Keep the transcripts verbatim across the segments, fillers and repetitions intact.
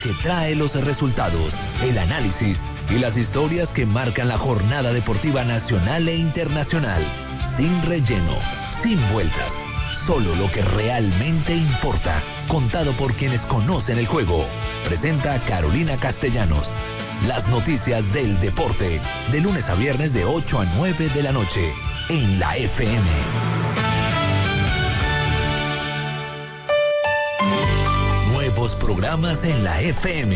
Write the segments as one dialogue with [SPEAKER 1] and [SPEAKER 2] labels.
[SPEAKER 1] que trae los resultados, el análisis y las historias que marcan la jornada deportiva nacional e internacional. Sin relleno, sin vueltas, solo lo que realmente importa, contado por quienes conocen el juego. Presenta Carolina Castellanos. Las noticias del deporte, de lunes a viernes de ocho a nueve de la noche, en la F M. Nuevos programas en la F M.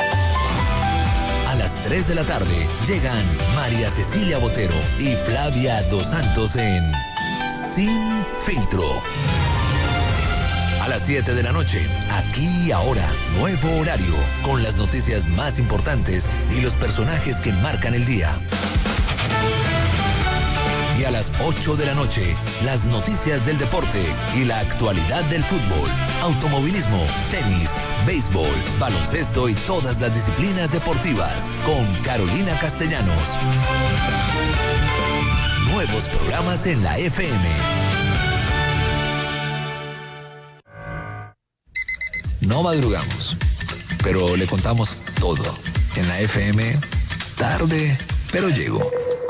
[SPEAKER 1] A las tres de la tarde llegan María Cecilia Botero y Flavia Dos Santos en Sin Filtro. A las siete de la noche, aquí y ahora, nuevo horario, con las noticias más importantes y los personajes que marcan el día. Y a las ocho de la noche, las noticias del deporte y la actualidad del fútbol, automovilismo, tenis, béisbol, baloncesto y todas las disciplinas deportivas, con Carolina Castellanos. Nuevos programas en la F M. No madrugamos, pero le contamos todo. En la F M, tarde, pero llego.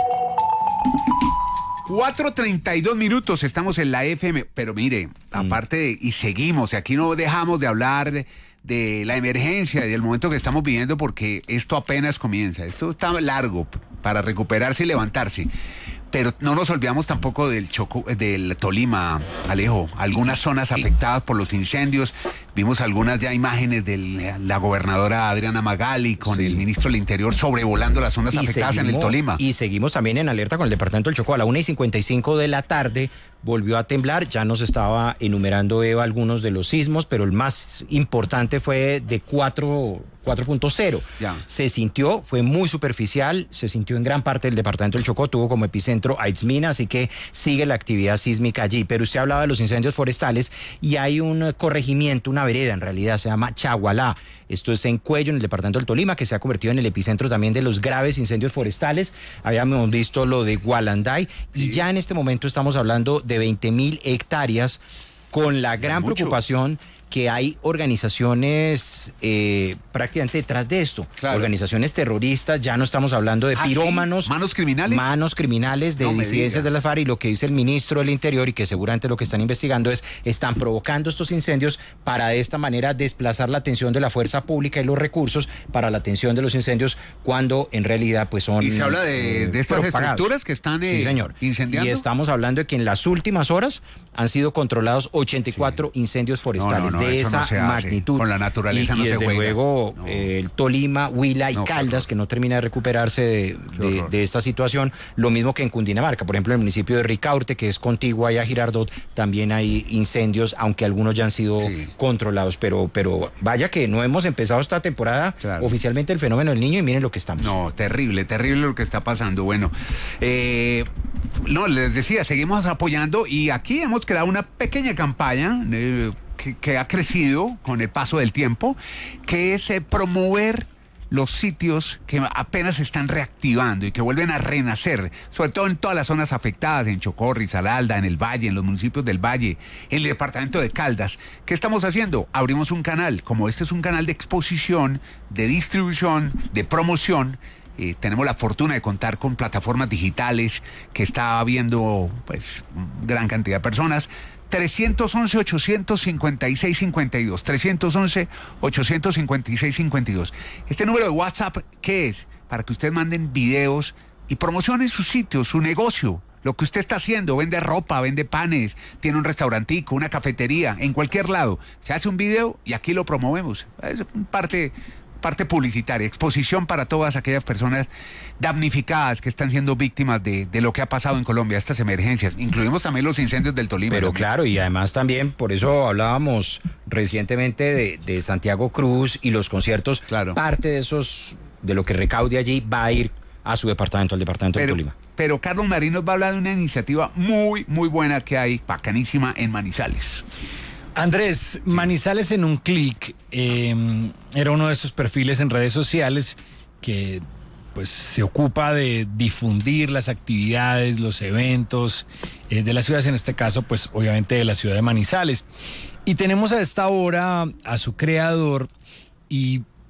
[SPEAKER 2] cuatro treinta y dos minutos, estamos en la F M, pero mire, aparte, de, y seguimos, y aquí no dejamos de hablar de, de la emergencia y del momento que estamos viviendo, porque esto apenas comienza, esto está largo para recuperarse y levantarse. Pero no nos olvidamos tampoco del Chocó, del Tolima, Alejo. Algunas zonas sí. afectadas por los incendios. Vimos algunas ya imágenes de la gobernadora Adriana Magali con sí. el ministro del Interior sobrevolando las zonas y afectadas seguimos, en el Tolima.
[SPEAKER 3] Y seguimos también en alerta con el departamento del Chocó. A la una y cincuenta y cinco de la tarde volvió a temblar. Ya nos estaba enumerando Eva algunos de los sismos, pero el más importante fue de cuatro punto cero. Se sintió, fue muy superficial, se sintió en gran parte del departamento del Chocó, tuvo como epicentro a Itzmina, así que sigue la actividad sísmica allí. Pero usted hablaba de los incendios forestales y hay un corregimiento, una vereda en realidad, se llama Chagualá. Esto es en Cuello, en el departamento del Tolima, que se ha convertido en el epicentro también de los graves incendios forestales. Habíamos visto lo de Gualanday sí. y ya en este momento estamos hablando de veinte mil hectáreas con la gran Mucho. preocupación que hay organizaciones eh, prácticamente detrás de esto, claro. organizaciones terroristas, ya no estamos hablando de ¿Ah, pirómanos,
[SPEAKER 2] sí? manos criminales,
[SPEAKER 3] manos criminales de no disidencias de la FARC, y lo que dice el ministro del Interior y que seguramente lo que están investigando es, están provocando estos incendios para de esta manera desplazar la atención de la fuerza pública y los recursos para la atención de los incendios, cuando en realidad pues son...
[SPEAKER 2] Y se habla de, eh, de estas propagados. estructuras que están eh,
[SPEAKER 3] sí, señor.
[SPEAKER 2] incendiando.
[SPEAKER 3] Y estamos hablando de que en las últimas horas han sido controlados ochenta y cuatro sí. incendios forestales. No, no, no. De esa no magnitud.
[SPEAKER 2] Con la naturaleza y, no
[SPEAKER 3] y
[SPEAKER 2] se
[SPEAKER 3] desde
[SPEAKER 2] juega.
[SPEAKER 3] luego no. eh, el Tolima, Huila y no, Caldas, que no termina de recuperarse de, de, de esta situación. Lo mismo que en Cundinamarca, por ejemplo, en el municipio de Ricaurte, que es contigua a Girardot, también hay incendios, aunque algunos ya han sido sí. controlados. Pero, pero vaya que no hemos empezado esta temporada claro. oficialmente el fenómeno del Niño, y miren lo que estamos.
[SPEAKER 2] No, terrible, terrible lo que está pasando. Bueno, eh, no, les decía, seguimos apoyando, y aquí hemos creado una pequeña campaña eh, Que, que ha crecido con el paso del tiempo, que es eh, promover los sitios que apenas se están reactivando y que vuelven a renacer, sobre todo en todas las zonas afectadas, en Chocó, Risaralda, en el Valle, en los municipios del Valle, en el departamento de Caldas. ¿Qué estamos haciendo? Abrimos un canal, como este es un canal de exposición, de distribución, de promoción. Eh, tenemos la fortuna de contar con plataformas digitales que está viendo pues gran cantidad de personas. trescientos once, ochocientos cincuenta y seis, cincuenta y dos. trescientos once, ochocientos cincuenta y seis, cincuenta y dos. Este número de WhatsApp, ¿qué es? Para que ustedes manden videos y promocionen su sitio, su negocio, lo que usted está haciendo. Vende ropa, vende panes, tiene un restaurantico, una cafetería, en cualquier lado. Se hace un video y aquí lo promovemos. Es parte... parte publicitaria, exposición para todas aquellas personas damnificadas que están siendo víctimas de, de lo que ha pasado en Colombia, estas emergencias. Incluimos también los incendios del Tolima.
[SPEAKER 3] Pero
[SPEAKER 2] también.
[SPEAKER 3] Claro, y además también, por eso hablábamos recientemente de, de Santiago Cruz y los conciertos. Claro. Parte de esos, de lo que recaude allí, va a ir a su departamento, al departamento
[SPEAKER 2] pero,
[SPEAKER 3] del Tolima.
[SPEAKER 2] Pero Carlos Marín nos va a hablar de una iniciativa muy, muy buena que hay, bacanísima, en Manizales.
[SPEAKER 4] Andrés, Manizales en un clic eh, era uno de esos perfiles en redes sociales que pues se ocupa de difundir las actividades, los eventos eh, de las ciudades, en este caso pues obviamente de la ciudad de Manizales. Y tenemos a esta hora a su creador, y